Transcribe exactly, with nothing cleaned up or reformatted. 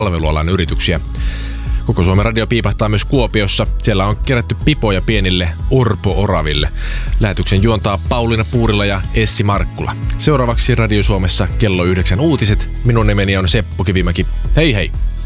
palvelualan yrityksiä. Koko Suomen radio piipahtaa myös Kuopiossa. Siellä on kerätty pipoja pienille orpo-oraville. Lähetyksen juontaa Pauliina Puurila ja Essi Markkula. Seuraavaksi Radio Suomessa kello yhdeksän uutiset. Minun nimeni on Seppo Kivimäki. Hei hei!